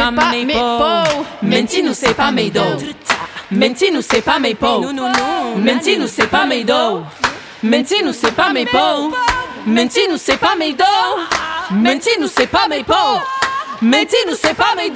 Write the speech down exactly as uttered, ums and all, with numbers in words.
pas mes pots. Menti-nous, c'est pas mes dos. Menti-nous, c'est pas mes pots. Menti-nous, c'est pas mes dos. Menti-nous, c'est pas mes pots. Menti-nous, c'est pas mes dos. Menti-nous, c'est pas mes pots. Menti-nous, c'est pas mes dos.